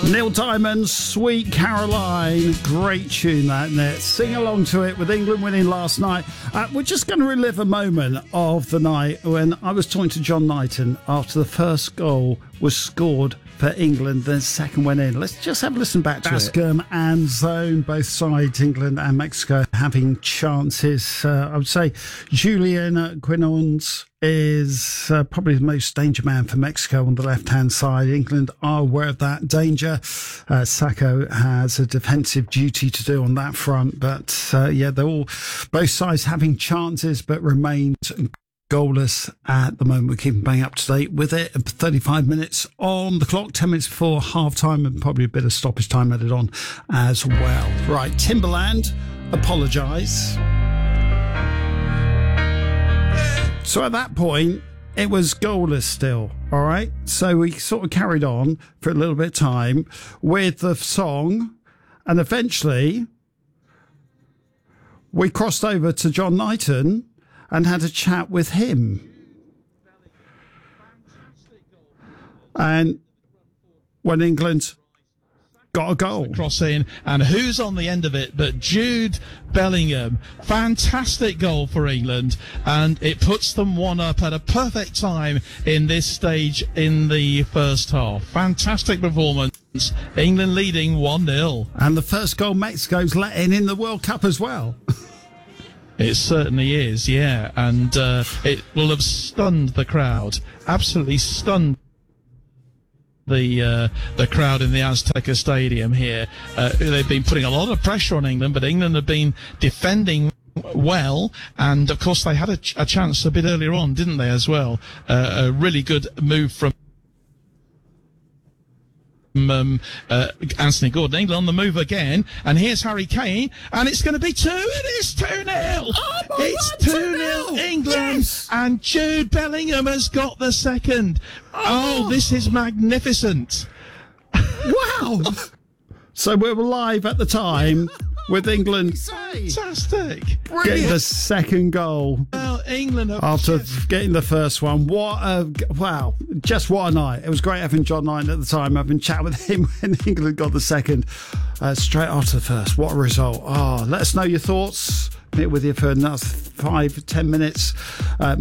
Neil Diamond's Sweet Caroline. Great tune, that, isn't it? Sing along to it with England winning last night. We're just going to relive a moment of the night when I was talking to John Knighton after the first goal was scored for England, the second went in. Let's just have a listen back to it. And zone, both sides, England and Mexico, having chances. I would say Julian Quinones is probably the most danger man for Mexico on the left-hand side. England are aware of that danger. Sacco has a defensive duty to do on that front. But, yeah, they're all, both sides having chances, but remained goalless at the moment. We're keeping bang up to date with it. 35 minutes on the clock, 10 minutes before half time, and probably a bit of stoppage time added on as well. Right, Timberland, apologise. So at that point, it was goalless still, all right? So we sort of carried on for a little bit of time with the song, and eventually we crossed over to John Knighton and had a chat with him. And when England got a goal. Cross in, and who's on the end of it but Jude Bellingham. Fantastic goal for England, and it puts them one up at a perfect time in this stage in the first half. Fantastic performance. England leading 1-0. And the first goal Mexico's let in the World Cup as well. It certainly is, yeah, and it will have stunned the crowd, absolutely stunned the crowd in the Azteca Stadium here. They've been putting a lot of pressure on England, but England have been defending well, and of course they had a chance a bit earlier on, didn't they, as well? A really good move from Anthony Gordon. England on the move again, and here's Harry Kane, and it's going to be 2. It is 2-0. It's 2-0 England, yes. And Jude Bellingham has got the second. Oh, this is magnificent. Wow. So we were live at the time with England fantastic getting the second goal. Well, England after getting the first one. Wow, just what a night. It was great having John Knight at the time. I've been chatting with him when England got the second straight after the first. What a result. Let us know your thoughts. Be with you for another 5-10 minutes.